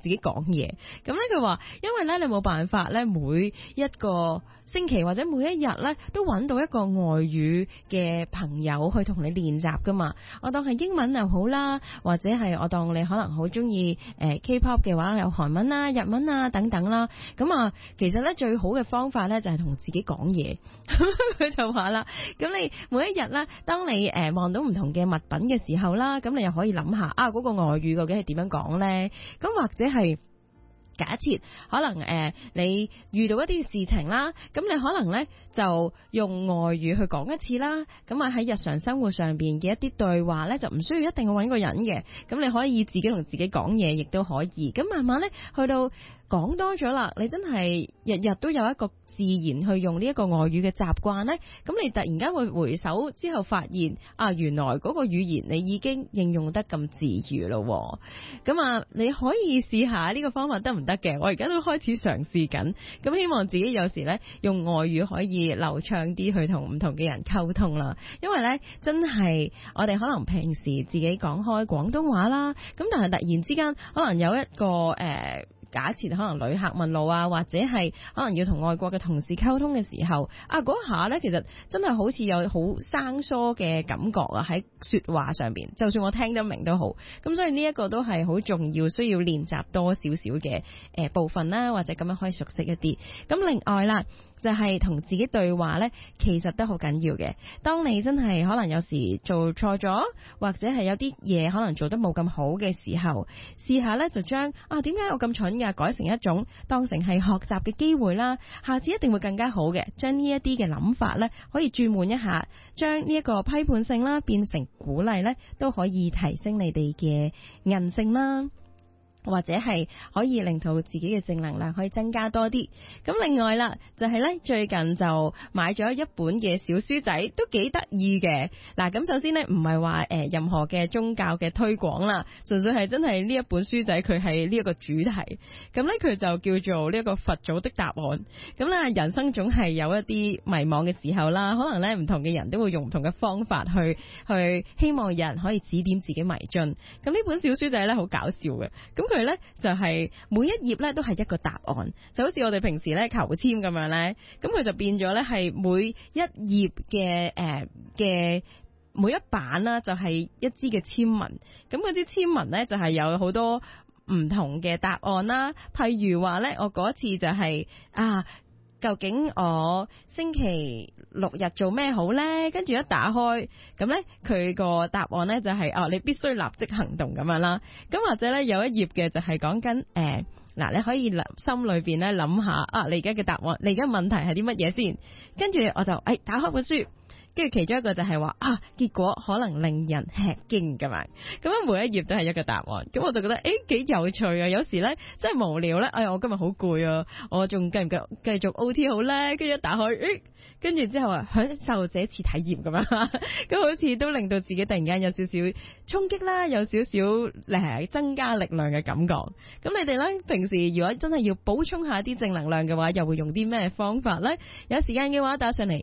自己講嘢。咁咧佢話，因為咧你冇辦法咧每一個星期或者每一日咧都揾到一個外語嘅朋友去同你練習噶嘛。我當係英文又好啦，或者係我當你可能好中意K-pop 嘅話，有韓文啦、日文啊等等啦。咁啊，其實咧最好嘅方法咧就係同自己講嘢。佢就話啦，咁你每一日咧，當你望到唔同嘅物品嘅時候啦，咁你又可以諗下嗰個外語究竟係點樣講咧？咁或者係假設可能你遇到一啲事情啦，咁你可能咧就用外語去講一次啦。咁啊喺日常生活上邊嘅一啲對話咧，就唔需要一定要揾個人嘅。咁你可以自己同自己講嘢，亦都可以。咁慢慢咧去到講多咗啦，你真係日日都有一個自然去用呢一個外語嘅習慣呢，咁你突然間會回首之後發現原來嗰個語言你已經應用得咁自如咯。咁你可以試下呢個方法得唔得嘅？我而家都開始嘗試緊，咁希望自己有時呢用外語可以流暢啲去同唔同嘅人溝通啦。因為呢真係我哋可能平時自己講開廣東話啦，咁但係突然之間可能有一個假設可能旅客問路啊，或者係可能要同外國嘅同事溝通嘅時候，嗰下呢其實真係好似有好生疏嘅感覺啊，喺說話上邊，就算我聽得明都好。咁所以呢一個都係好重要，需要練習多少少嘅部分啦，或者咁樣可以熟悉一啲。咁另外啦，就係同自己對話呢，其實都好緊要嘅。當你真係可能有時做錯咗，或者係有啲嘢可能做得冇咁好嘅時候，試下呢就將點解我咁蠢㗎，改成一種當成係學習嘅機會啦。下次一定會更加好嘅。將呢一啲嘅諗法呢，可以轉換一下，將呢一個批判性啦變成鼓勵呢，都可以提升你哋嘅韌性啦。或者係可以令到自己嘅正能量可以增加多啲。咁另外啦，就係咧最近就買咗一本嘅小書仔，都幾得意嘅。嗱，咁首先呢，唔係話任何嘅宗教嘅推廣啦，純粹係真係呢一本書仔佢係呢一個主題。咁呢，佢就叫做呢一個佛祖的答案。咁咧人生總係有一啲迷茫嘅時候啦，可能呢唔同嘅人都會用唔同嘅方法去希望有人可以指點自己迷津。咁呢本小書仔呢，好搞笑嘅，咁佢咧就係每一頁咧都係一個答案，就好似我哋平時咧求簽咁樣咧，咁佢就變咗咧係每一頁嘅每一版啦，就係一支嘅簽文，咁嗰支簽文咧就係有好多唔同嘅答案啦。譬如話咧，我嗰次就係究竟我星期六日做咩好呢？跟住一打開，咁呢，佢個答案呢就係你必須立即行動咁樣啦。咁或者呢，有一頁嘅就係講緊你可以心裏邊呢諗下你而家嘅答案，你而家問題係啲乜嘢先？跟住我就打開本書。跟住其中一個就係話結果可能令人吃驚㗎嘛，咁樣每一頁都係一個答案，咁我就覺得幾有趣啊！有時咧真係無聊咧，我今日好攰啊，我仲繼續 OT 好咧，跟住一打開跟住之後享受這次體驗咁樣，咁好似都令到自己突然間有少少衝擊啦，有少少增加力量嘅感覺。咁你哋咧平時如果真係要補充下啲正能量嘅話，又會用啲咩方法咧？有時間嘅話打上嚟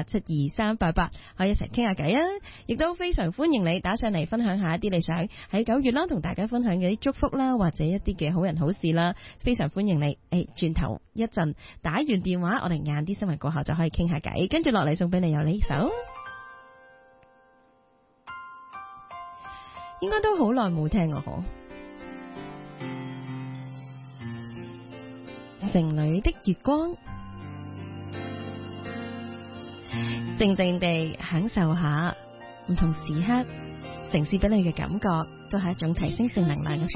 1872388，可以一齊傾下偈啊！亦都非常歡迎你打上嚟分享下一啲你想喺9月啦同大家分享嘅啲祝福啦，或者一啲嘅好人好事啦，非常歡迎你。轉頭一陣打完電話，我哋晏啲新聞過後就可以傾下偈，跟住落嚟送俾你有呢首，應該都好耐冇聽過嗬。城裏的月光，靜靜地享受下唔同時刻城市俾你嘅感覺，都係一種提升正能量嘅方法。